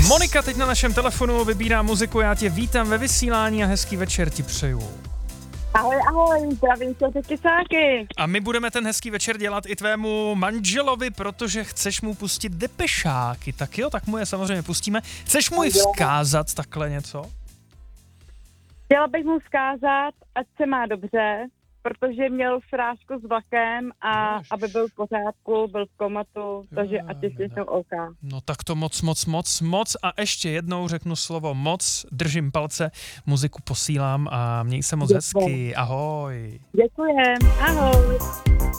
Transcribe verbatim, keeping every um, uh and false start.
Monika teď na našem telefonu vybírá muziku, já tě vítám ve vysílání a hezký večer ti přeju. Ahoj, ahoj, zdravím se ty kysáky. A my budeme ten hezký večer dělat i tvému manželovi, protože chceš mu pustit depešáky. Tak jo, tak mu je samozřejmě pustíme. Chceš mu i vzkázat takhle něco? Chtěla bych mu vzkázat, ať se má dobře, protože měl srážku s vlakem a Ježiš. aby byl v pořádku, byl v komatu, takže ať je všechno OK. No tak to moc, moc, moc, moc a ještě jednou řeknu slovo moc, držím palce, muziku posílám a měj se moc Děkuji. hezky, ahoj. Děkujem, ahoj.